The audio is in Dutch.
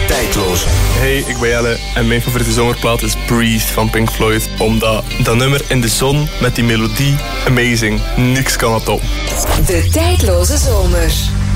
Tijdloos. Hey, ik ben Jelle en mijn favoriete zomerplaat is Breathe van Pink Floyd. Omdat dat nummer in de zon met die melodie, amazing. Niks kan het op. De tijdloze zomer.